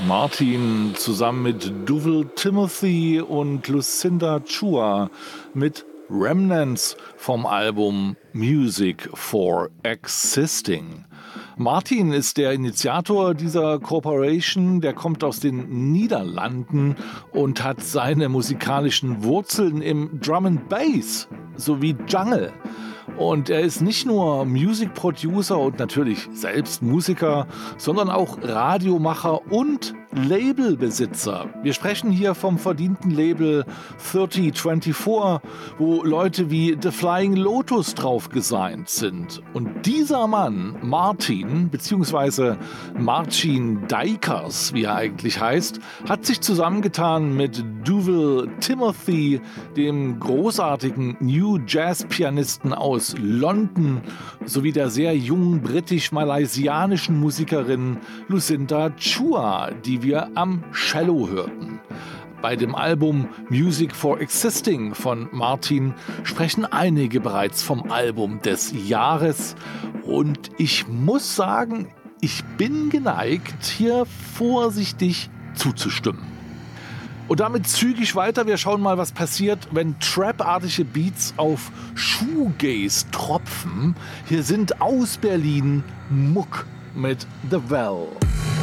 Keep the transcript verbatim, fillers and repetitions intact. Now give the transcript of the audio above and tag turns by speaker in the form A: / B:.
A: Martin zusammen mit Duval Timothy und Lucinda Chua mit Remnants vom Album Music for Existing. Martin ist der Initiator dieser Corporation, der kommt aus den Niederlanden und hat seine musikalischen Wurzeln im Drum and Bass sowie Jungle. Und er ist nicht nur Music Producer und natürlich selbst Musiker, sondern auch Radiomacher und Labelbesitzer. Wir sprechen hier vom verdienten Label dreißig vierundzwanzig, wo Leute wie The Flying Lotus drauf gesigned sind. Und dieser Mann, Martin, beziehungsweise Marcin Dijkers, wie er eigentlich heißt, hat sich zusammengetan mit Duval Timothy, dem großartigen New Jazz-Pianisten aus London, sowie der sehr jungen britisch-malaisianischen Musikerin Lucinda Chua, die wir am Cello hörten. Bei dem Album Music for Existing von Martin sprechen einige bereits vom Album des Jahres und ich muss sagen, ich bin geneigt, hier vorsichtig zuzustimmen. Und damit zügig weiter, wir schauen mal, was passiert, wenn Trap-artige Beats auf Shoegaze tropfen. Hier sind aus Berlin Muck mit The Well.